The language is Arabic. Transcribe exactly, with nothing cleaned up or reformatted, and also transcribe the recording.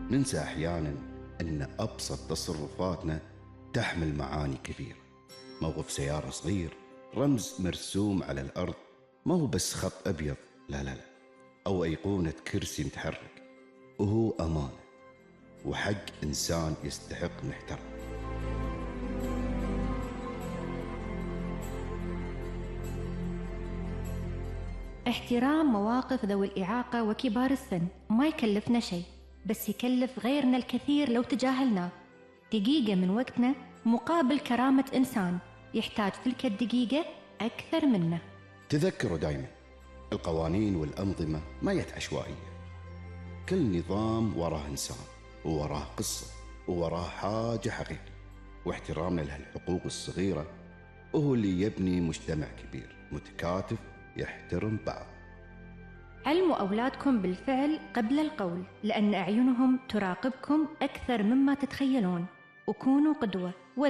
ننسى أحيانا أن أبسط تصرفاتنا تحمل معاني كبيرة. موقف سيارة صغير، رمز مرسوم على الأرض، ما هو بس خط أبيض، لا لا لا، أو أيقونة كرسي متحرك، وهو أمانة وحق إنسان يستحق نحترم. احترام مواقف ذوي الإعاقة وكبار السن ما يكلفنا شيء، بس يكلف غيرنا الكثير لو تجاهلناه. دقيقة من وقتنا مقابل كرامة إنسان يحتاج تلك الدقيقة أكثر منه. تذكروا دايما، القوانين والأنظمة ما يت عشوائية، كل نظام وراه إنسان ووراه قصة ووراه حاجة حقيقية، واحترامنا لهالحقوق الصغيرة وهو اللي يبني مجتمع كبير متكاتف يحترم بعض. علموا أولادكم بالفعل قبل القول، لأن أعينهم تراقبكم أكثر مما تتخيلون، وكونوا قدوة.